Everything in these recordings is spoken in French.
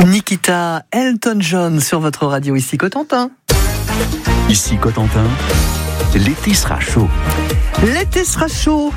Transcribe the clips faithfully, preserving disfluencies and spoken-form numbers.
Nikita Elton John sur votre radio, ici Cotentin. Ici Cotentin, l'été sera chaud. L'été sera chaud.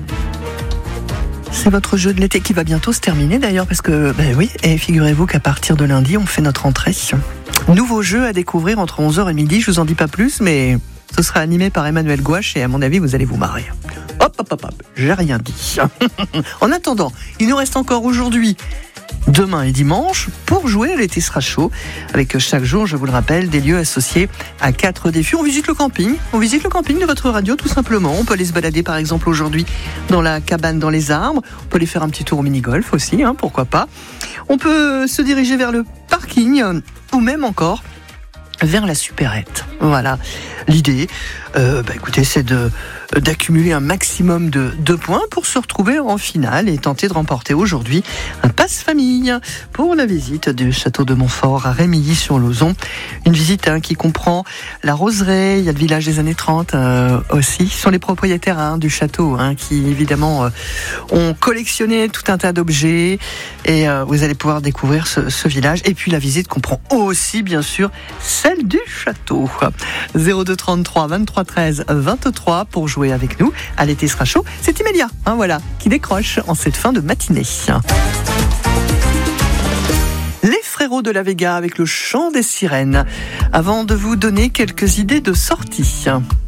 C'est votre jeu de l'été qui va bientôt se terminer d'ailleurs parce que, ben oui, et figurez-vous qu'à partir de lundi, on fait notre entrée. Nouveau jeu à découvrir entre onze heures et midi, je vous en dis pas plus, mais ce sera animé par Emmanuel Gouache et à mon avis, vous allez vous marrer. Hop, hop, hop, hop, j'ai rien dit. En attendant, il nous reste encore aujourd'hui, demain et dimanche, pour jouer à l'été sera chaud, avec chaque jour, je vous le rappelle, des lieux associés à quatre défis. On visite le camping, on visite le camping de votre radio tout simplement. On peut aller se balader par exemple aujourd'hui dans la cabane dans les arbres, on peut aller faire un petit tour au mini-golf aussi, hein, pourquoi pas. On peut se diriger vers le parking, ou même encore vers la supérette. Voilà, l'idée, euh, bah écoutez, c'est de d'accumuler un maximum de, de points pour se retrouver en finale et tenter de remporter aujourd'hui un passe-famille pour la visite du château de Montfort à Rémilly-sur-Lauzon. Une visite hein, qui comprend la roseraie, il y a le village des années trente euh, aussi. Ce sont les propriétaires hein, du château hein, qui évidemment euh, ont collectionné tout un tas d'objets et euh, vous allez pouvoir découvrir ce, ce village. Et puis la visite comprend aussi bien sûr celle du château. zéro deux trente-trois vingt-trois treize vingt-trois pour jouer avec nous à l'été sera chaud. C'est immédiat, hein, voilà, qui décroche en cette fin de matinée. Les frérots de la Vega avec le chant des sirènes. Avant de vous donner quelques idées de sortie.